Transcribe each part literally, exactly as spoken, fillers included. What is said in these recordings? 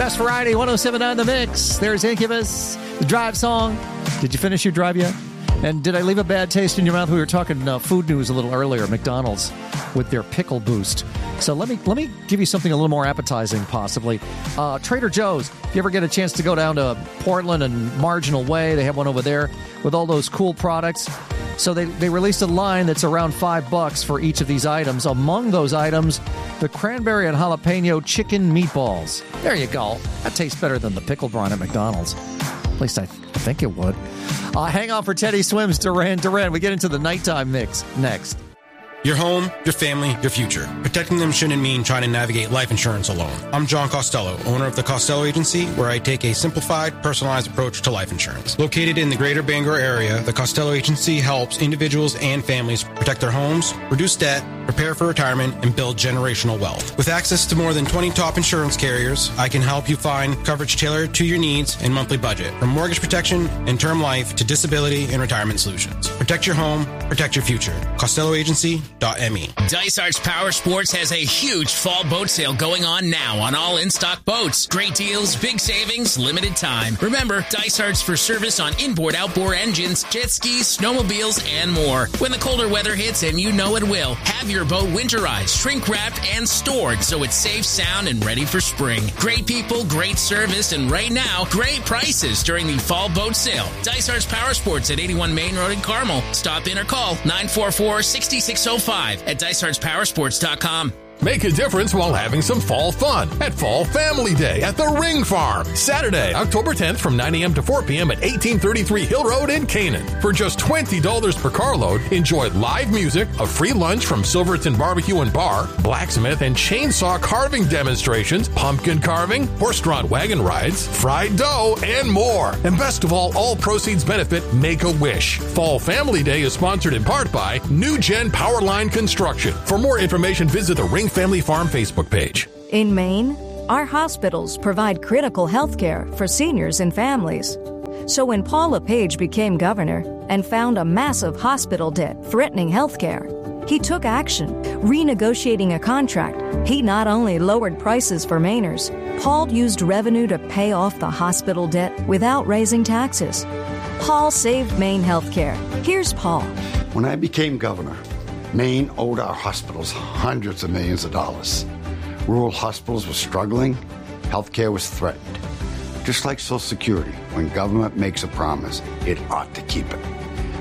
Best Variety, one oh seven point nine The Mix. There's Incubus, the Drive song. Did you finish your drive yet? And did I leave a bad taste in your mouth? We were talking uh, food news a little earlier, McDonald's with their pickle boost. So let me let me give you something a little more appetizing, possibly. Uh, Trader Joe's, if you ever get a chance to go down to Portland and Marginal Way, they have one over there with all those cool products. So they, they released a line that's around five bucks for each of these items. Among those items, the cranberry and jalapeno chicken meatballs. There you go. That tastes better than the pickle brine at McDonald's. At least I, th- I think it would. Uh, hang on for Teddy Swims, Duran Duran. We get into the nighttime mix next. Your home, your family, your future. Protecting them shouldn't mean trying to navigate life insurance alone. I'm John Costello, owner of the Costello Agency, where I take a simplified, personalized approach to life insurance. Located in the greater Bangor area, the Costello Agency helps individuals and families protect their homes, reduce debt, prepare for retirement, and build generational wealth. With access to more than twenty top insurance carriers, I can help you find coverage tailored to your needs and monthly budget, from mortgage protection and term life to disability and retirement solutions. Protect your home, protect your future. Costello Agency. .me. Dysart's Power Sports has a huge fall boat sale going on now on all in-stock boats. Great deals, big savings, limited time. Remember, Dysart's for service on inboard, outboard engines, jet skis, snowmobiles, and more. When the colder weather hits, and you know it will, have your boat winterized, shrink-wrapped, and stored so it's safe, sound, and ready for spring. Great people, great service, and right now, great prices during the fall boat sale. Dysart's Power Sports at eighty-one Main Road in Carmel. Stop in or call nine four four, six six zero five at Dysarts Power Sports dot com. Make a difference while having some fall fun at Fall Family Day at the Ring Farm. Saturday, October tenth from nine a.m. to four p.m. at eighteen thirty-three Hill Road in Canaan. For just twenty dollars per carload, enjoy live music, a free lunch from Silverton Barbecue and Bar, blacksmith and chainsaw carving demonstrations, pumpkin carving, horse-drawn wagon rides, fried dough, and more. And best of all, all proceeds benefit Make-A-Wish. Fall Family Day is sponsored in part by New Gen Powerline Construction. For more information, visit the Ring Family Farm Facebook page. In Maine, our hospitals provide critical health care for seniors and families. So when Paul LePage became governor and found a massive hospital debt threatening health care, he took action, renegotiating a contract. He not only lowered prices for Mainers, Paul used revenue to pay off the hospital debt without raising taxes. Paul saved Maine health care. Here's Paul. When I became governor, Maine owed our hospitals hundreds of millions of dollars. Rural hospitals were struggling. Healthcare was threatened. Just like Social Security, when government makes a promise, it ought to keep it.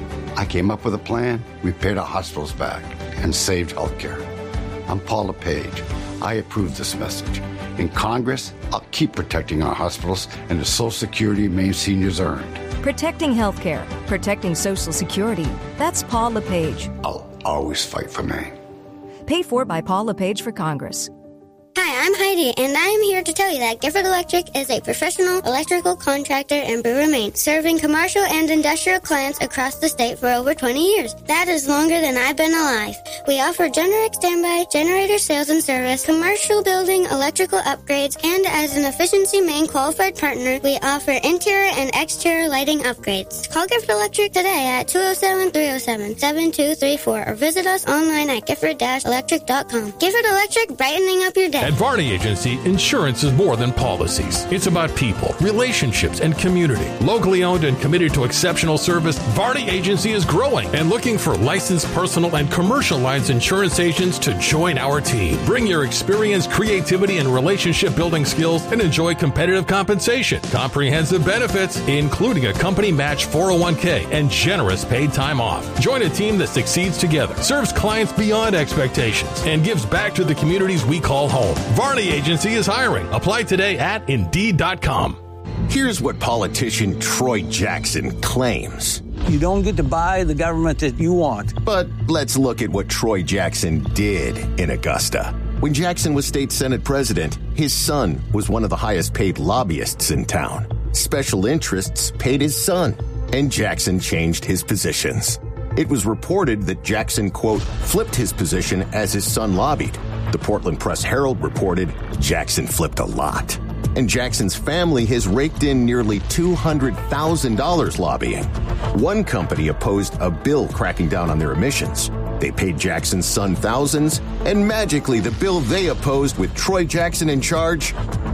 I came up with a plan. We paid our hospitals back and saved healthcare. I'm Paul LePage. I approve this message. In Congress, I'll keep protecting our hospitals and the Social Security Maine seniors earned. Protecting healthcare, protecting Social Security. That's Paul LePage. I'll always fight for Maine. Paid for by Paul LePage for Congress. Hi, I'm Heidi, and I am here to tell you that Gifford Electric is a professional electrical contractor in Brewer, Maine, serving commercial and industrial clients across the state for over twenty years. That is longer than I've been alive. We offer Generac standby, generator sales and service, commercial building electrical upgrades, and as an Efficiency Maine qualified partner, we offer interior and exterior lighting upgrades. Call Gifford Electric today at two oh seven, three oh seven, seven two three four or visit us online at gifford electric dot com. Gifford Electric, brightening up your day. At Varney Agency, insurance is more than policies. It's about people, relationships, and community. Locally owned and committed to exceptional service, Varney Agency is growing and looking for licensed personal and commercial lines insurance agents to join our team. Bring your experience, creativity, and relationship building skills and enjoy competitive compensation, comprehensive benefits, including a company match four oh one k and generous paid time off. Join a team that succeeds together, serves clients beyond expectations, and gives back to the communities we call home. Varney Agency is hiring. Apply today at Indeed dot com. Here's what politician Troy Jackson claims. You don't get to buy the government that you want. But let's look at what Troy Jackson did in Augusta. When Jackson was state Senate president, his son was one of the highest paid lobbyists in town. Special interests paid his son, and Jackson changed his positions. It was reported that Jackson, quote, flipped his position as his son lobbied. The Portland Press-Herald reported Jackson flipped a lot. And Jackson's family has raked in nearly two hundred thousand dollars lobbying. One company opposed a bill cracking down on their emissions. They paid Jackson's son thousands, and magically the bill they opposed with Troy Jackson in charge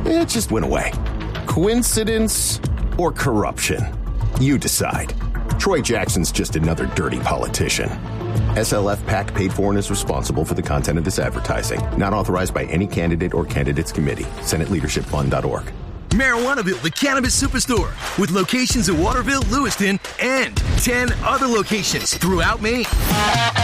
it just went away. Coincidence or corruption? You decide. Troy Jackson's just another dirty politician. S L F PAC paid for and is responsible for the content of this advertising. Not authorized by any candidate or candidates committee. Senate Leadership Fund dot org. Marijuanaville, the cannabis superstore, with locations in Waterville, Lewiston, and ten other locations throughout Maine.